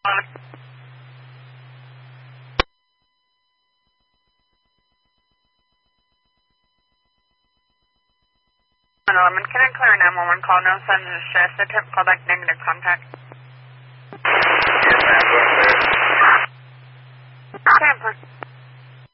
Can I clear a 911 call? No signs of distress. Attempt call back negative contact.